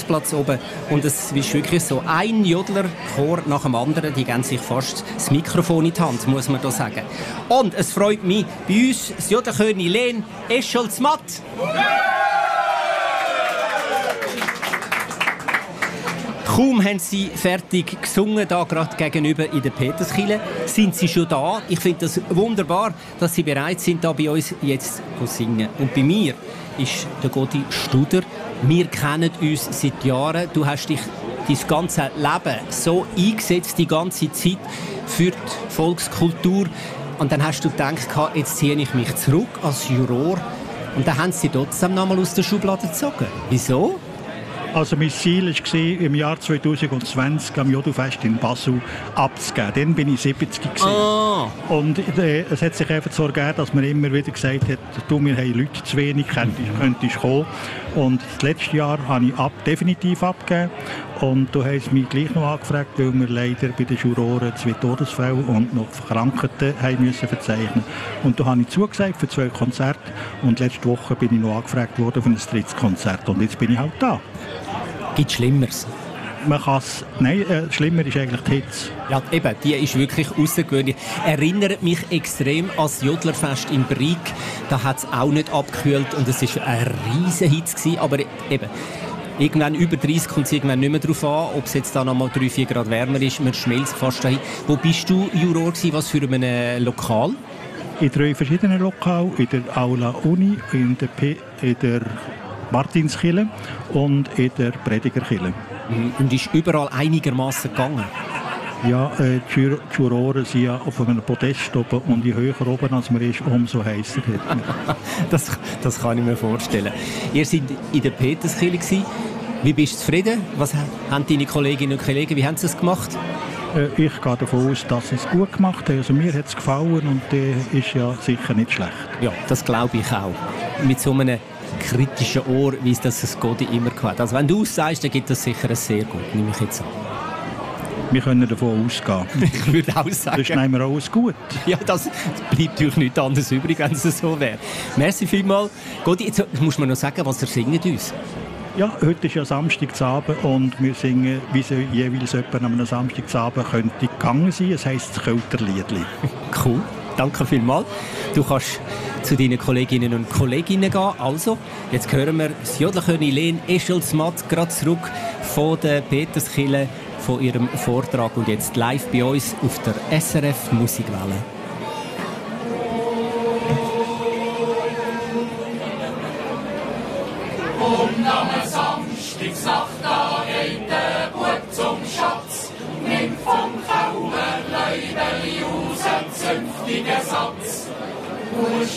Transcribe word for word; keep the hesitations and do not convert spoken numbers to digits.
Marktplatz oben und es ist wirklich so, ein Jodlerchor nach dem anderen, die geben sich fast das Mikrofon in die Hand, muss man da sagen. Und es freut mich, bei uns das Jodlerchörni Lehn Escholz-Matt. Kaum haben sie fertig gesungen, da gerade gegenüber in der Peterskirche, sind sie schon da. Ich finde das wunderbar, dass sie bereit sind, da bei uns jetzt zu singen. Und bei mir ist der Godi Studer. Wir kennen uns seit Jahren. Du hast dich dein ganzes Leben so eingesetzt, die ganze Zeit für die Volkskultur. Und dann hast du gedacht, jetzt ziehe ich mich zurück als Juror. Und dann haben sie trotzdem noch mal aus der Schublade gezogen. Wieso? Also mein Ziel war, im Jahr zwanzig zwanzig am Jodufest in Basel abzugeben. Dann bin ich siebzig. Ah. Und äh, es hat sich einfach so ergeben, dass man immer wieder gesagt hat, du, wir haben Leute zu wenig, könntest, könntest kommen. Und das letzte Jahr habe ich ab, definitiv abgegeben. Und du hast mich gleich noch angefragt, weil wir leider bei den Juroren zwei Todesfälle und noch Verkrankte haben müssen verzeichnen. Und da habe ich zugesagt für zwei Konzerte. Und letzte Woche bin ich noch angefragt worden für ein drittes Konzert. Und jetzt bin ich halt da. Gibt Schlimmeres? Man kann's, nein, äh, schlimmer ist eigentlich die Hitze. Ja, eben, die ist wirklich außergewöhnlich. Erinnert mich extrem an das Jodlerfest in Brig. Da hat es auch nicht abgekühlt und es war ein riesen Hitze gewesen, aber eben, irgendwann über dreißig kommt es irgendwann nicht mehr darauf an, ob es jetzt da noch mal drei, vier Grad wärmer ist. Man schmelzt fast dahin. Wo bist du Juror gewesen? Was für ein Lokal? In drei verschiedenen Lokalen. In der Aula Uni, in der, P in der Martinskirche und in der Predigerkirche. Und ist überall einigermaßen gegangen? Ja, äh, die Juroren sind ja auf einem Podest oben und je höher oben als man ist, umso heißer wird man. das, das kann ich mir vorstellen. Ihr seid in der Peterskirche gewesen. Wie bist du zufrieden? Was haben deine Kolleginnen und Kollegen, wie haben sie es gemacht? Äh, ich gehe davon aus, dass sie es gut gemacht haben. Also mir hat es gefallen und der ist ja sicher nicht schlecht. Ja, das glaube ich auch. Mit so einem kritischen Ohr, wie es das Godi immer hat. Also wenn du es sagst, dann gibt das sicher ein sehr gut, nehme ich jetzt an. Wir können davon ausgehen. Ich würde auch sagen. Das nehmen wir alles gut. Ja, das bleibt natürlich nichts anderes übrig, wenn es so wäre. Merci vielmals. Godi, jetzt muss man noch sagen, was ihr singt uns. Ja, heute ist ja Samstagabend und wir singen, wie es jeweils etwa an einem Samstagabend könnte gegangen sein. Es heisst das Kälterliedli. Cool, danke vielmals. Du kannst zu deinen Kolleginnen und Kollegen gehen. Also, jetzt hören wir das Jodlerchörni Lehn Escholz-Matt gerade zurück von der Peterskirche, von ihrem Vortrag und jetzt live bei uns auf der S R F Musikwelle. Und am Samstag sagt, da geht der Bub zum Schatz, nimmt vom Kauerleibeli aus einen zünftigen Satz.